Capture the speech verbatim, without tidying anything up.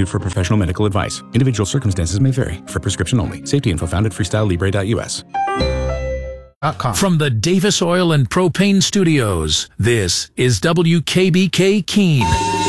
reviewed for professional medical advice. Individual circumstances may vary. For prescription only. Safety info found at freestyle libre dot U S. From the Davis Oil and Propane Studios, this is W K B K Keene.